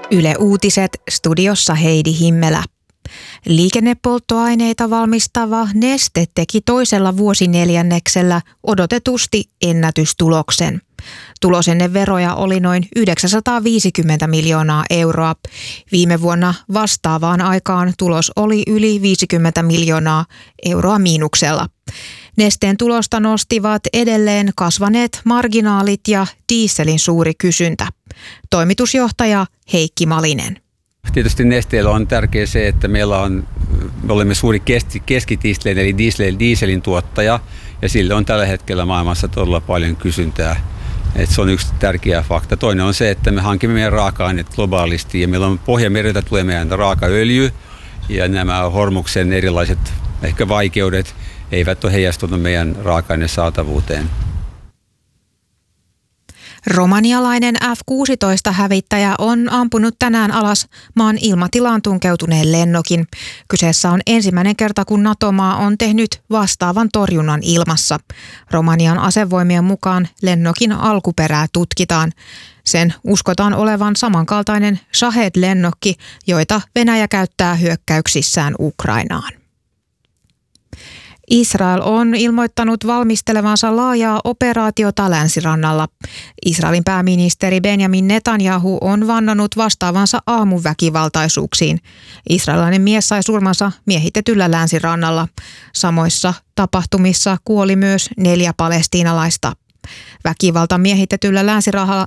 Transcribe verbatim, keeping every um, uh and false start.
Yle Uutiset, studiossa Heidi Himmelä. Liikennepolttoaineita valmistava Neste teki toisella vuosineljänneksellä odotetusti ennätystuloksen. Tulos ennen veroja oli noin yhdeksänsataaviisikymmentä miljoonaa euroa. Viime vuonna vastaavaan aikaan tulos oli yli viisikymmentä miljoonaa euroa miinuksella. Nesteen tulosta nostivat edelleen kasvaneet marginaalit ja dieselin suuri kysyntä. Toimitusjohtaja Heikki Malinen. Tietysti Nesteellä on tärkeää se, että meillä on, me olemme suuri keskitisleen eli dieselin, dieselin tuottaja ja sille on tällä hetkellä maailmassa todella paljon kysyntää. Et se on yksi tärkeä fakta. Toinen on se, että me hankimme meidän raaka-aineet globaalisti ja meillä on Pohjanmereltä tulee meidän raakaöljy ja nämä Hormuksen erilaiset ehkä vaikeudet eivät ole heijastunut meidän raaka-aineen saatavuuteen. Romanialainen F kuusitoista-hävittäjä on ampunut tänään alas maan ilmatilaan tunkeutuneen lennokin. Kyseessä on ensimmäinen kerta, kun NATO-maa on tehnyt vastaavan torjunnan ilmassa. Romanian asevoimien mukaan lennokin alkuperää tutkitaan. Sen uskotaan olevan samankaltainen Shahed-lennokki, joita Venäjä käyttää hyökkäyksissään Ukrainaan. Israel on ilmoittanut valmistelevansa laajaa operaatiota länsirannalla. Israelin pääministeri Benjamin Netanyahu on vannonut vastaavansa aamun väkivaltaisuuksiin. Israelilainen mies sai surmansa miehitetyllä länsirannalla. Samoissa tapahtumissa kuoli myös neljä palestiinalaista. Väkivalta miehitetyllä